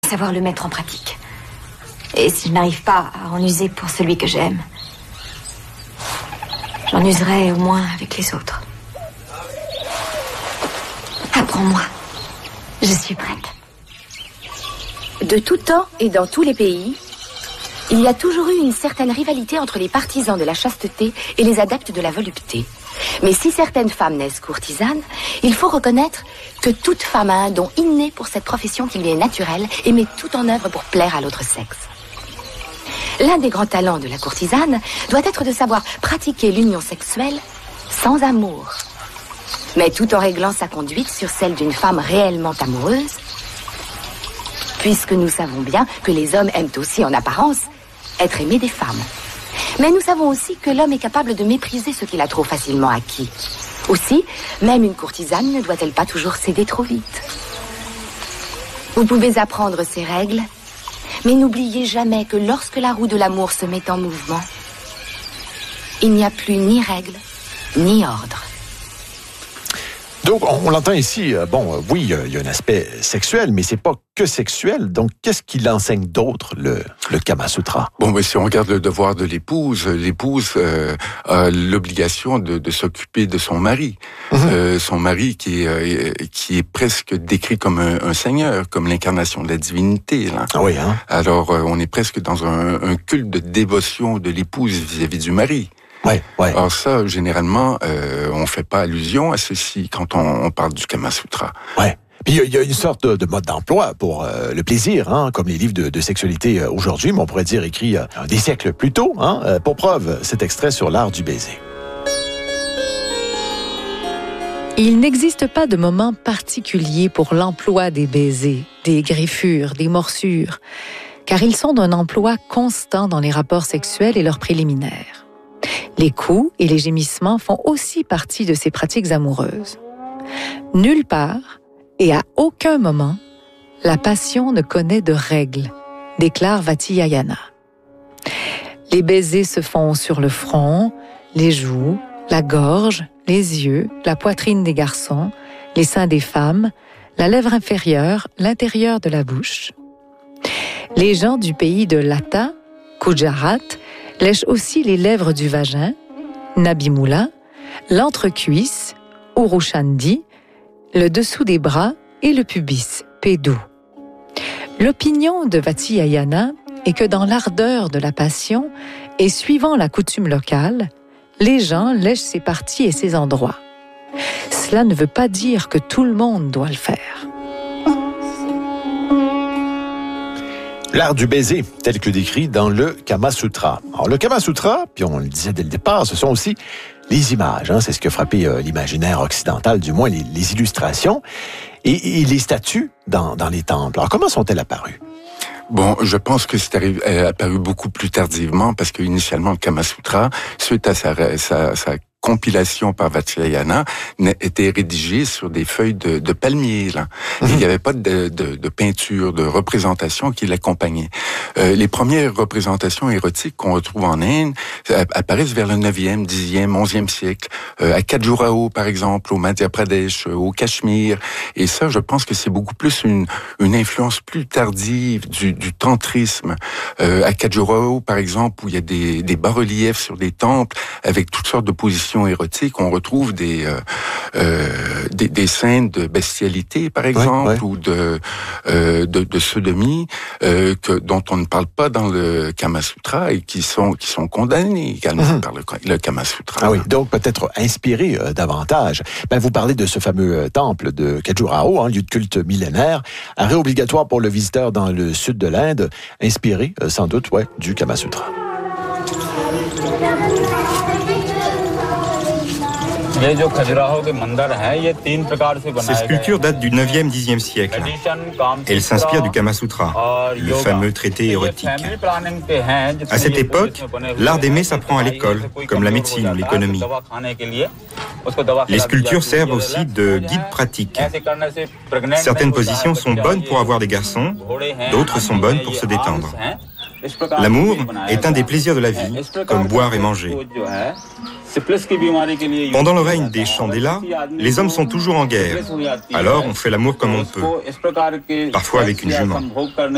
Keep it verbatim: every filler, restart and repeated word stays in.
savoir le mettre en pratique. Et si je n'arrive pas à en user pour celui que j'aime, j'en userai au moins avec les autres. Apprends-moi. Je suis prête. De tout temps et dans tous les pays, il y a toujours eu une certaine rivalité entre les partisans de la chasteté et les adeptes de la volupté. Mais si certaines femmes naissent courtisanes, il faut reconnaître que toute femme a un don inné pour cette profession qui lui est naturelle et met tout en œuvre pour plaire à l'autre sexe. L'un des grands talents de la courtisane doit être de savoir pratiquer l'union sexuelle sans amour, mais tout en réglant sa conduite sur celle d'une femme réellement amoureuse, puisque nous savons bien que les hommes aiment aussi en apparence être aimés des femmes. Mais nous savons aussi que l'homme est capable de mépriser ce qu'il a trop facilement acquis. Aussi, même une courtisane ne doit-elle pas toujours céder trop vite. Vous pouvez apprendre ces règles, mais n'oubliez jamais que lorsque la roue de l'amour se met en mouvement, il n'y a plus ni règles, ni ordre. Donc, on, on l'entend ici, euh, bon, euh, oui, il y a un aspect sexuel, mais c'est pas que sexuel. Donc, qu'est-ce qu'il enseigne d'autre, le, le Kama Sutra? Bon, mais si on regarde le devoir de l'épouse, l'épouse euh, a l'obligation de, de s'occuper de son mari. Mm-hmm. Euh, son mari qui est, euh, qui est presque décrit comme un, un seigneur, comme l'incarnation de la divinité. Là. Ah oui, hein? Alors, euh, on est presque dans un, un culte de dévotion de l'épouse vis-à-vis du mari. Ouais, ouais. Alors ça, généralement, euh, on fait pas allusion à ceci quand on, on parle du Kama Sutra. Ouais. Puis il y, y a une sorte de, de mode d'emploi pour euh, le plaisir, hein, comme les livres de, de sexualité euh, aujourd'hui, mais on pourrait dire écrit euh, des siècles plus tôt. Hein, euh, pour preuve, cet extrait sur l'art du baiser. Il n'existe pas de moment particulier pour l'emploi des baisers, des griffures, des morsures, car ils sont d'un emploi constant dans les rapports sexuels et leurs préliminaires. Les coups et les gémissements font aussi partie de ces pratiques amoureuses. Nulle part et à aucun moment, la passion ne connaît de règles, déclare Vatsyayana. Les baisers se font sur le front, les joues, la gorge, les yeux, la poitrine des garçons, les seins des femmes, la lèvre inférieure, l'intérieur de la bouche. Les gens du pays de Lata, Gujarat, lèchent aussi les lèvres du vagin, Nabimula, l'entrecuisse, Urushandi, le dessous des bras et le pubis, Pedu. L'opinion de Vatsyayana est que dans l'ardeur de la passion et suivant la coutume locale, les gens lèchent ces parties et ces endroits. Cela ne veut pas dire que tout le monde doit le faire. L'art du baiser, tel que décrit dans le Kama Sutra. Alors, le Kama Sutra, puis on le disait dès le départ, ce sont aussi les images. Hein, c'est ce qui a frappé euh, l'imaginaire occidental, du moins les, les illustrations, et, et les statues dans, dans les temples. Alors, comment sont-elles apparues? Bon, je pense que c'est arrivé, euh, apparu beaucoup plus tardivement, parce que initialement le Kama Sutra, suite à sa, sa, sa compilation par Vatsyayana, était rédigée sur des feuilles de, de palmier. Là. Mm-hmm. Il n'y avait pas de, de, de peinture, de représentation qui l'accompagnait. Euh, les premières représentations érotiques qu'on retrouve en Inde apparaissent vers le neuvième, dixième, onzième siècle. Euh, à Khajuraho, par exemple, au Madhya Pradesh, au Cachemire. Et ça, je pense que c'est beaucoup plus une, une influence plus tardive du, du tantrisme. Euh, à Khajuraho, par exemple, où il y a des, des bas-reliefs sur des temples avec toutes sortes de positions érotiques, on retrouve des, euh, euh, des, des scènes de bestialité, par exemple, ouais, ouais. ou de, euh, de, de sodomie, euh, que, dont on ne parle pas dans le Kama Sutra et qui sont, qui sont condamnées également mmh. par le, le Kama Sutra. Ah oui, donc peut-être inspiré euh, davantage. Ben, vous parlez de ce fameux euh, temple de Khajuraho, hein, lieu de culte millénaire, arrêt obligatoire pour le visiteur dans le sud de l'Inde, inspiré euh, sans doute ouais, du Kama Sutra. Ces sculptures datent du neuvième dixième siècle. Elles s'inspirent du Kama Sutra, le fameux traité érotique. À cette époque, l'art d'aimer s'apprend à l'école, comme la médecine ou l'économie. Les sculptures servent aussi de guide pratique. Certaines positions sont bonnes pour avoir des garçons, d'autres sont bonnes pour se détendre. L'amour est un des plaisirs de la vie, comme boire et manger. Pendant le règne des Chandela, les hommes sont toujours en guerre. Alors on fait l'amour comme on peut, parfois avec une jument.